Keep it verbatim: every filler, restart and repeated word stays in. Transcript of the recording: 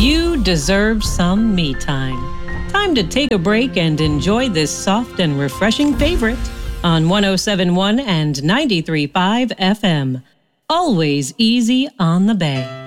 You deserve some me time. Time to take a break and enjoy this soft and refreshing favorite on one oh seven point one and ninety-three point five F M. Always easy on the Bay.